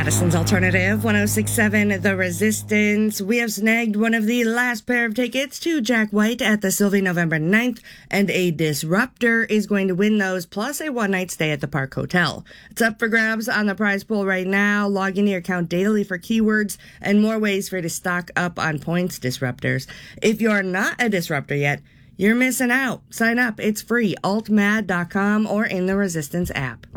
Madison's Alternative, 106.7 The Resistance. We have snagged one of the last pair of tickets to Jack White at the Sylvie November 9th, and a Disruptor is going to win those, plus a one-night stay at the Park Hotel. It's up for grabs on the prize pool right now. Log into your account daily for keywords and more ways for you to stock up on points disruptors. If you're not a disruptor yet, you're missing out. Sign up. It's free. altmad.com or in the Resistance app.